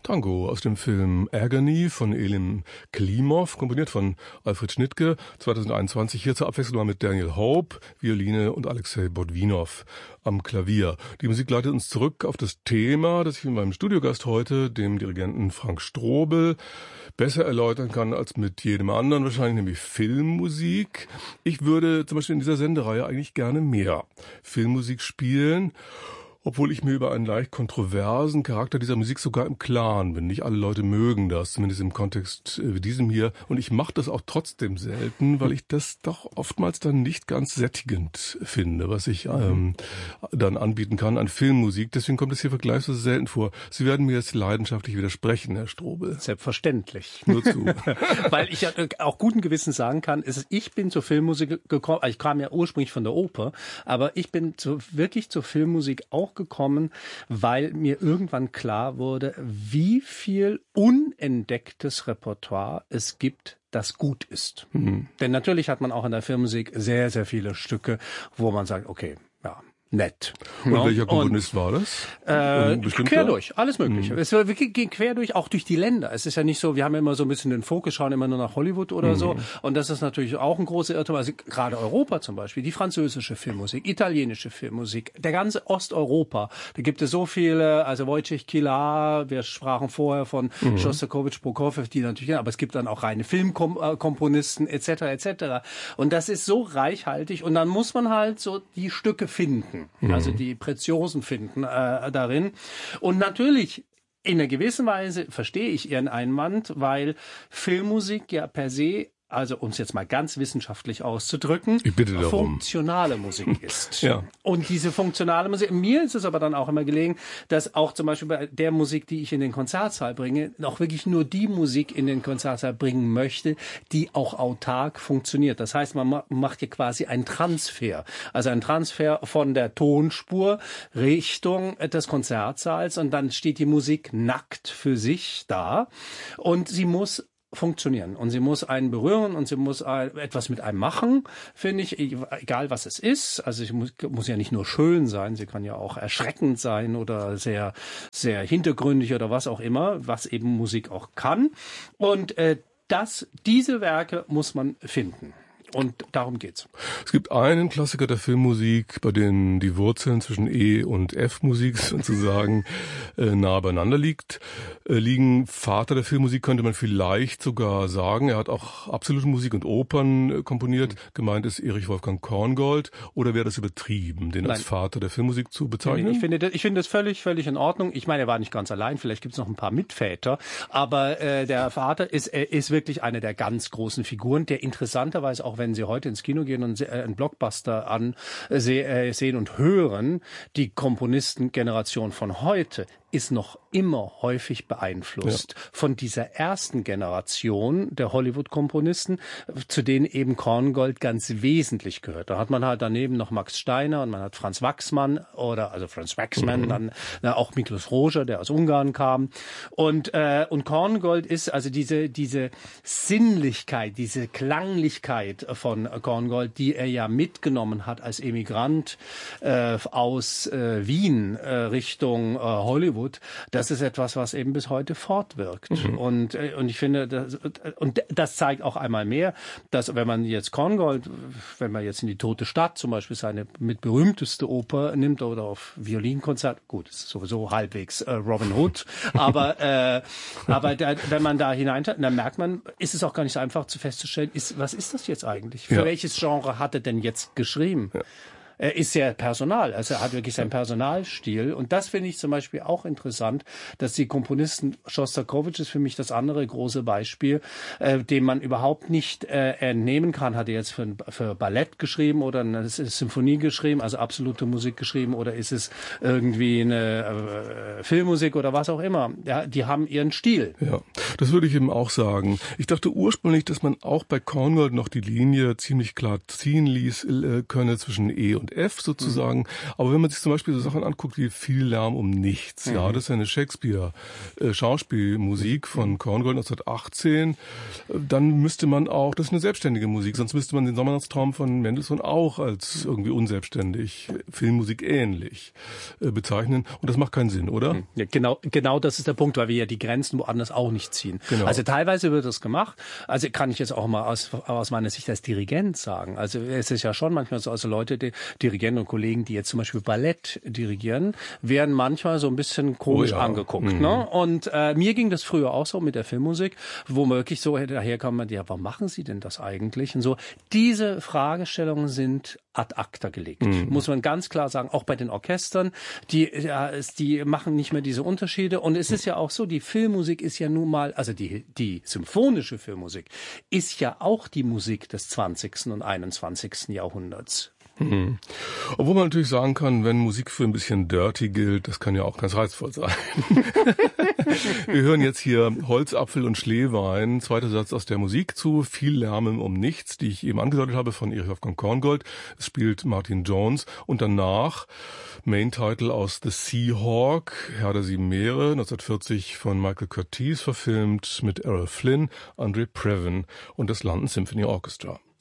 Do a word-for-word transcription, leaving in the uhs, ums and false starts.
Tango aus dem Film Agony von Elim Klimov, komponiert von Alfred Schnittke, zweitausendeinundzwanzig, hier zur Abwechslung mal mit Daniel Hope, Violine und Alexei Botwinow am Klavier. Die Musik leitet uns zurück auf das Thema, das ich mit meinem Studiogast heute, dem Dirigenten Frank Strobel, besser erläutern kann als mit jedem anderen wahrscheinlich, nämlich Filmmusik. Ich würde zum Beispiel in dieser Sendereihe eigentlich gerne mehr Filmmusik spielen, obwohl ich mir über einen leicht kontroversen Charakter dieser Musik sogar im Klaren bin. Nicht alle Leute mögen das, zumindest im Kontext wie diesem hier. Und ich mache das auch trotzdem selten, weil ich das doch oftmals dann nicht ganz sättigend finde, was ich ähm, dann anbieten kann an Filmmusik. Deswegen kommt es hier vergleichsweise selten vor. Sie werden mir jetzt leidenschaftlich widersprechen, Herr Strobel. Selbstverständlich. Nur zu. Weil ich ja auch guten Gewissens sagen kann, ist, ich bin zur Filmmusik gekommen, ich kam ja ursprünglich von der Oper, aber ich bin zu, wirklich zur Filmmusik auch gekommen, weil mir irgendwann klar wurde, wie viel unentdecktes Repertoire es gibt, das gut ist. Mhm. Denn natürlich hat man auch in der Filmmusik sehr, sehr viele Stücke, wo man sagt, okay, ja, nett. Und ja, welcher Komponist und, war das? Äh, quer durch, alles Mögliche. Mhm. Es ging quer durch, auch durch die Länder. Es ist ja nicht so, wir haben ja immer so ein bisschen den Fokus, schauen immer nur nach Hollywood oder mhm. so. Und das ist natürlich auch ein großer Irrtum. Also gerade Europa zum Beispiel, die französische Filmmusik, italienische Filmmusik, der ganze Osteuropa. Da gibt es so viele, also Wojciech Kilar, wir sprachen vorher von mhm. Schostakowitsch, Prokofjew, die natürlich, aber es gibt dann auch reine Filmkomponisten et cetera et cetera. Und das ist so reichhaltig und dann muss man halt so die Stücke finden. Also die Preziosen finden äh, darin. Und natürlich, in einer gewissen Weise verstehe ich Ihren Einwand, weil Filmmusik ja per se, also um es jetzt mal ganz wissenschaftlich auszudrücken, ich bitte darum. funktionale Musik ist. Ja. Und diese funktionale Musik, mir ist es aber dann auch immer gelegen, dass auch zum Beispiel bei der Musik, die ich in den Konzertsaal bringe, auch wirklich nur die Musik in den Konzertsaal bringen möchte, die auch autark funktioniert. Das heißt, man ma- macht hier quasi einen Transfer. Also einen Transfer von der Tonspur Richtung des Konzertsaals und dann steht die Musik nackt für sich da und sie muss funktionieren und sie muss einen berühren und sie muss ein, etwas mit einem machen, finde ich, egal was es ist. Also sie muss, muss ja nicht nur schön sein, sie kann ja auch erschreckend sein oder sehr, sehr hintergründig oder was auch immer, was eben Musik auch kann. Und äh, das, diese Werke muss man finden. Und darum geht's. Es gibt einen Klassiker der Filmmusik, bei dem die Wurzeln zwischen E- und F-Musik sozusagen äh, nah beieinander liegt, äh, liegen. Vater der Filmmusik könnte man vielleicht sogar sagen. Er hat auch absolute Musik und Opern äh, komponiert. Mhm. Gemeint ist Erich Wolfgang Korngold. Oder wäre das übertrieben, den Nein. als Vater der Filmmusik zu bezeichnen? Ich finde das, ich finde das völlig, völlig in Ordnung. Ich meine, er war nicht ganz allein. Vielleicht gibt es noch ein paar Mitväter. Aber äh, der Vater ist, äh, ist wirklich eine der ganz großen Figuren, der interessanterweise auch, wenn Sie heute ins Kino gehen und einen Blockbuster ansehen und hören, die Komponistengeneration von heute ist noch immer häufig beeinflusst ja. von dieser ersten Generation der Hollywood-Komponisten, zu denen eben Korngold ganz wesentlich gehört. Da hat man halt daneben noch Max Steiner und man hat Franz Waxman oder also Franz Waxman, mhm. dann na, auch Miklos Rozsa, der aus Ungarn kam. Und äh, und Korngold ist also diese diese Sinnlichkeit, diese Klanglichkeit von Korngold, die er ja mitgenommen hat als Emigrant äh, aus äh, Wien äh, Richtung äh, Hollywood. Das ist etwas, was eben bis heute fortwirkt. Mhm. Und, und ich finde, das, und das zeigt auch einmal mehr, dass wenn man jetzt Korngold, wenn man jetzt in die Tote Stadt zum Beispiel seine mit berühmteste Oper nimmt oder auf Violinkonzert, gut, ist sowieso halbwegs äh, Robin Hood, aber, äh, aber da, wenn man da hineinschaut, dann merkt man, ist es auch gar nicht so einfach zu festzustellen, ist, was ist das jetzt eigentlich? Für ja. welches Genre hat er denn jetzt geschrieben? Ja. Er ist sehr Personal, also er hat wirklich seinen Personalstil. Und das finde ich zum Beispiel auch interessant, dass die Komponisten, Schostakowitsch ist für mich das andere große Beispiel, äh, dem man überhaupt nicht äh, entnehmen kann. Hat er jetzt für, für Ballett geschrieben oder eine Symphonie geschrieben, also absolute Musik geschrieben, oder ist es irgendwie eine äh, Filmmusik oder was auch immer. Ja, die haben ihren Stil. Ja, das würde ich eben auch sagen. Ich dachte ursprünglich, dass man auch bei Korngold noch die Linie ziemlich klar ziehen ließ äh, könne zwischen E und und F sozusagen. Mhm. Aber wenn man sich zum Beispiel so Sachen anguckt wie Viel Lärm um nichts, mhm. ja, das ist ja eine Shakespeare-Schauspielmusik von Korngold neunzehnhundertachtzehn, dann müsste man auch, das ist eine selbstständige Musik, sonst müsste man den Sommernachtstraum von Mendelssohn auch als irgendwie unselbstständig, Filmmusik ähnlich äh, bezeichnen. Und das macht keinen Sinn, oder? Ja, genau, genau das ist der Punkt, weil wir ja die Grenzen woanders auch nicht ziehen. Genau. Also teilweise wird das gemacht. Also kann ich jetzt auch mal aus, aus meiner Sicht als Dirigent sagen. Also es ist ja schon manchmal so, also Leute, die Dirigenten und Kollegen, die jetzt zum Beispiel Ballett dirigieren, werden manchmal so ein bisschen komisch oh ja. angeguckt. Mhm. Ne? Und äh, mir ging das früher auch so mit der Filmmusik, wo man wirklich so daherkam, ja, warum machen Sie denn das eigentlich? Und so, diese Fragestellungen sind ad acta gelegt. Mhm. Muss man ganz klar sagen, auch bei den Orchestern, die, ja, die machen nicht mehr diese Unterschiede. Und es ist ja auch so, die Filmmusik ist ja nun mal, also die, die symphonische Filmmusik ist ja auch die Musik des zwanzigsten und einundzwanzigsten Jahrhunderts. Mhm. Obwohl man natürlich sagen kann, wenn Musik für ein bisschen dirty gilt, das kann ja auch ganz reizvoll sein. Wir hören jetzt hier Holzapfel und Schleewein, zweiter Satz aus der Musik zu Viel Lärm um nichts, die ich eben angedeutet habe von Erich Wolfgang Korngold. Es spielt Martin Jones und danach Main Title aus The Seahawk, Herr der sieben Meere, neunzehnhundertvierzig von Michael Curtiz verfilmt mit Errol Flynn, Andre Previn und das London Symphony Orchestra.